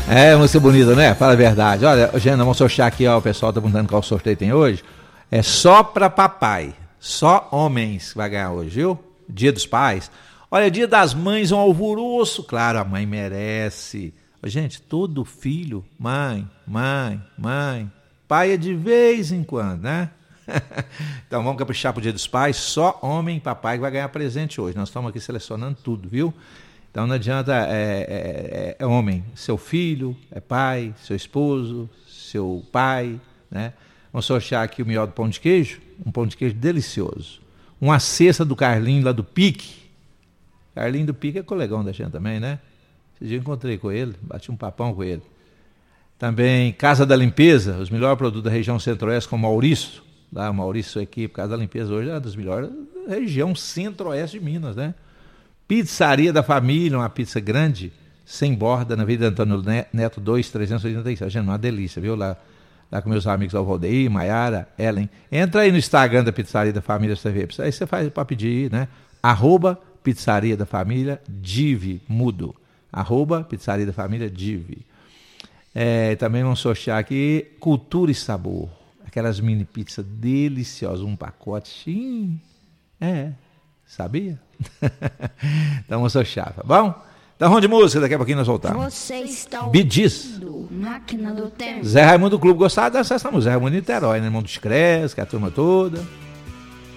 É, música bonita, né? Fala a verdade. Olha, Gena, vamos sortear aqui, ó. O pessoal tá perguntando qual sorteio tem hoje. É só pra papai. Só homens que vai ganhar hoje, viu? Dia dos pais. Olha, dia das mães é um alvoroço. Claro, a mãe merece. Gente, todo filho, mãe. Pai é de vez em quando, né? Então vamos caprichar pro dia dos pais. Só homem e papai que vai ganhar presente hoje. Nós estamos aqui selecionando tudo, viu? Então não adianta, é homem, seu filho, é pai, seu esposo, seu pai, né? Vamos sortear aqui o melhor do pão de queijo, um pão de queijo delicioso. Uma cesta do Carlinho lá do Pique. Carlinho do Pique é colegão da gente também, né? Esse dia eu encontrei com ele, bati um papão com ele. Também Casa da Limpeza, os melhores produtos da região Centro-Oeste, com o Maurício. Lá, o Maurício e sua equipe, Casa da Limpeza hoje é uma das melhores da região Centro-Oeste de Minas, né? Pizzaria da Família, uma pizza grande, sem borda, na Avenida Antônio Neto 2, 387. Gente, uma delícia, viu? Lá com meus amigos Alvaldeir, Maiara, Ellen. Entra aí no Instagram da Pizzaria da Família, você vê. Aí você faz para pedir, né? @Pizzaria da Família, Dive, mudo. @Pizzaria da Família, Dive. Também vamos sortear aqui Cultura e Sabor. Aquelas mini pizzas deliciosas, um pacote. Sabia? Então vamos sortear, tá bom? Então vamos de música, daqui a pouquinho nós voltamos. Você está Bidis. Máquina do Tempo. Zé Raimundo do Clube, gostava dessa música. Zé Raimundo Niterói, né? Irmão dos Cres, que é a turma toda.